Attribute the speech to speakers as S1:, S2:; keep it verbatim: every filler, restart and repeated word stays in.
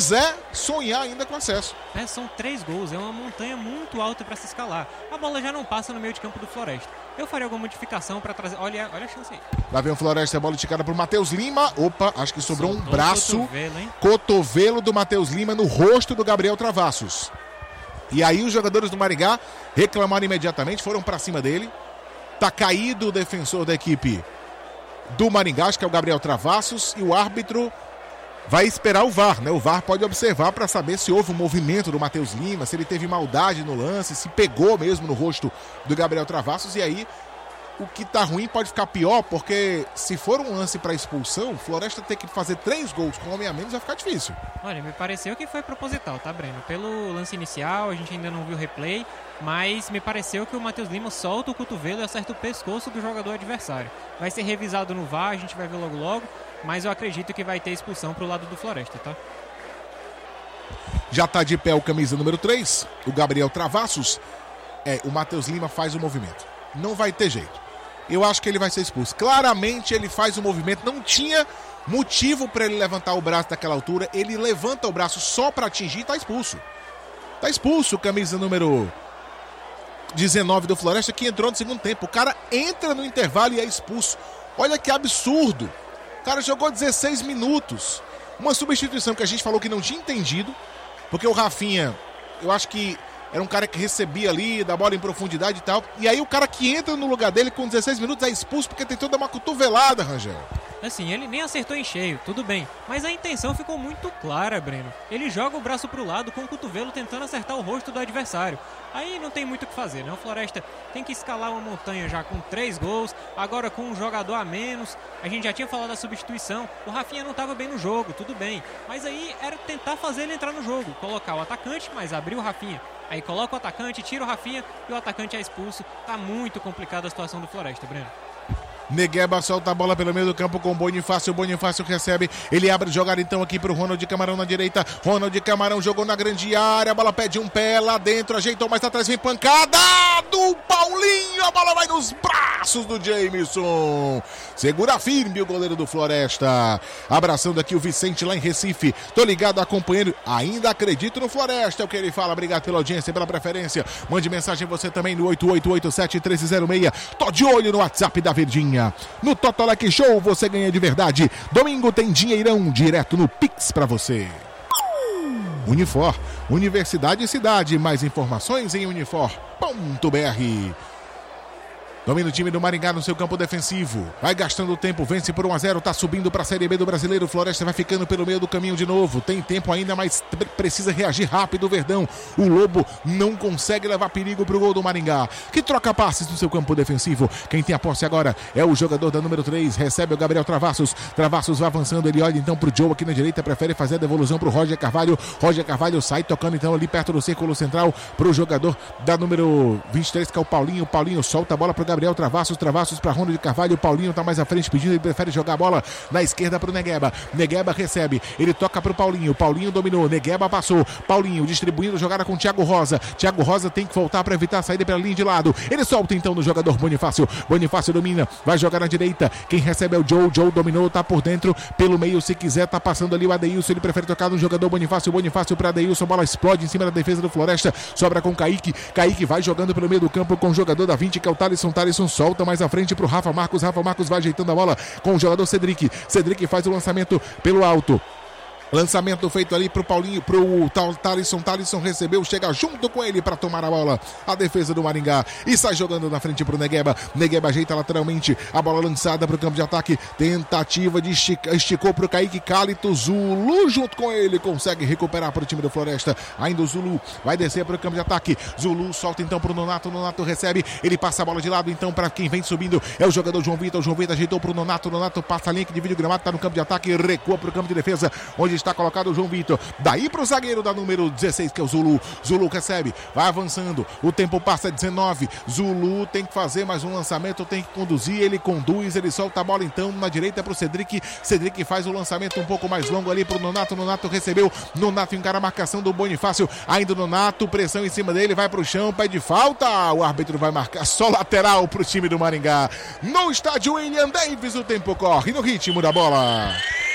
S1: quiser sonhar ainda com acesso.
S2: É, são três gols, é uma montanha muito alta para se escalar. A bola já não passa no meio de campo do Floresta. Eu faria alguma modificação para trazer... Olha, olha a chance aí.
S1: Lá vem o Floresta, a bola esticada pro Matheus Lima. Opa, acho que sobrou
S2: Soltou
S1: um braço.
S2: Cotovelo, hein?
S1: Cotovelo do Matheus Lima no rosto do Gabriel Travassos. E aí os jogadores do Maringá reclamaram imediatamente, foram para cima dele. Tá caído o defensor da equipe do Maringá, acho que é o Gabriel Travassos, e o árbitro vai esperar o V A R, né? O V A R pode observar para saber se houve um movimento do Matheus Lima, se ele teve maldade no lance, se pegou mesmo no rosto do Gabriel Travassos, e aí o que tá ruim pode ficar pior, porque se for um lance para expulsão, o Floresta ter que fazer três gols com homem a menos vai ficar difícil.
S2: Olha, me pareceu que foi proposital, tá, Breno? Pelo lance inicial, a gente ainda não viu o replay, mas me pareceu que o Matheus Lima solta o cotovelo e acerta o pescoço do jogador adversário. Vai ser revisado no V A R, a gente vai ver logo logo, mas eu acredito que vai ter expulsão pro lado do Floresta, tá?
S1: Já tá de pé o camisa número três, o Gabriel Travassos. É, o Matheus Lima faz o movimento. Não vai ter jeito. Eu acho que ele vai ser expulso. Claramente ele faz o movimento, não tinha motivo para ele levantar o braço daquela altura. Ele levanta o braço só para atingir e tá expulso. Tá expulso o camisa número dezenove do Floresta, que entrou no segundo tempo. O cara entra no intervalo e é expulso. Olha que absurdo. O cara jogou dezesseis minutos. Uma substituição que a gente falou que não tinha entendido, porque o Rafinha, eu acho que era um cara que recebia ali, da bola em profundidade e tal. E aí o cara que entra no lugar dele com dezesseis minutos é expulso porque tentou dar uma cotovelada, Rangel.
S2: Assim, ele nem acertou em cheio, tudo bem. Mas a intenção ficou muito clara, Breno. Ele joga o braço pro lado com o cotovelo tentando acertar o rosto do adversário. Aí não tem muito o que fazer, né? O Floresta tem que escalar uma montanha já com três gols, agora com um jogador a menos. A gente já tinha falado da substituição. O Rafinha não estava bem no jogo, tudo bem. Mas aí era tentar fazer ele entrar no jogo. Colocar o atacante, mas abrir o Rafinha. Aí coloca o atacante, tira o Rafinha e o atacante é expulso. Tá muito complicada a situação do Floresta, Breno.
S1: Negueba solta a bola pelo meio do campo com o Bonifácio. O Bonifácio recebe, ele abre jogada então aqui pro Ronald Camarão na direita. Ronald Camarão jogou na grande área, a bola pede um pé lá dentro, ajeitou mais atrás, vem pancada do Paulinho, a bola vai nos braços do Jameson. Segura firme o goleiro do Floresta. Abraçando aqui o Vicente lá em Recife. Tô ligado, acompanhando, ainda acredito no Floresta, é o que ele fala. Obrigado pela audiência, pela preferência. Mande mensagem você também no oito oito oito sete um três zero seis. Tô de olho no WhatsApp da Verdinha. No Totolec Show você ganha de verdade. Domingo tem dinheirão direto no Pix pra você. Unifor, Universidade e Cidade. Mais informações em unifor ponto b r. Domina o time do Maringá no seu campo defensivo. Vai gastando tempo, vence por um a zero, tá subindo para a Série B do Brasileiro. Floresta vai ficando pelo meio do caminho de novo. Tem tempo ainda, mas precisa reagir rápido o Verdão. O Lobo não consegue levar perigo pro gol do Maringá, que troca passes no seu campo defensivo. Quem tem a posse agora é o jogador da número três. Recebe o Gabriel Travassos. Travassos vai avançando, ele olha então pro Joe aqui na direita, prefere fazer a devolução pro Roger Carvalho. Roger Carvalho sai tocando então ali perto do círculo central pro jogador da número vinte e três, que é o Paulinho. Paulinho solta a bola pro Gabriel Travassos, Travassos para Ronald Carvalho. O Paulinho tá mais à frente pedindo, ele prefere jogar a bola na esquerda pro Negueba. Negueba recebe, ele toca pro Paulinho. Paulinho dominou, Negueba passou. Paulinho distribuindo jogada com Thiago Rosa. Thiago Rosa tem que voltar para evitar a saída pela linha de lado. Ele solta então no jogador Bonifácio. Bonifácio domina, vai jogar na direita. Quem recebe é o Joe. Joe dominou, tá por dentro, pelo meio se quiser, tá passando ali o Adeilson. Ele prefere tocar no jogador Bonifácio. Bonifácio para Adeilson, bola explode em cima da defesa do Floresta. Sobra com Kaique. Kaique vai jogando pelo meio do campo com o jogador da vinte, que é o Thalisson. Thalisson solta mais à frente pro Rafa Marcos. Rafa Marcos vai ajeitando a bola com o jogador Cedric. Cedric faz o lançamento pelo alto. Lançamento feito ali pro Paulinho, pro Thalisson. Thalisson recebeu, chega junto com ele para tomar a bola. A defesa do Maringá e sai jogando na frente pro Negueba. Negueba ajeita lateralmente, a bola lançada pro campo de ataque. Tentativa de esticar, esticou pro Kaique Cálito. Zulu junto com ele, consegue recuperar pro time do Floresta. Ainda o Zulu vai descer pro campo de ataque. Zulu solta então pro Nonato. Nonato recebe, ele passa a bola de lado então para quem vem subindo. É o jogador João Vitor. João Vitor ajeitou pro Nonato. Nonato passa a linha que divide o gramado, tá no campo de ataque, recua pro campo de defesa, onde está colocado o João Vitor. Daí pro zagueiro da número dezesseis, que é o Zulu. Zulu recebe, vai avançando, o tempo passa dezenove. Zulu tem que fazer mais um lançamento, tem que conduzir, ele conduz, ele solta a bola então na direita pro Cedric. Cedric faz o lançamento um pouco mais longo ali pro Nonato. Nonato recebeu, Nonato encara a marcação do Bonifácio. Ainda o Nonato, pressão em cima dele, vai pro chão, pede falta. O árbitro vai marcar só lateral pro time do Maringá. No estádio William Davis, o tempo corre no ritmo da bola.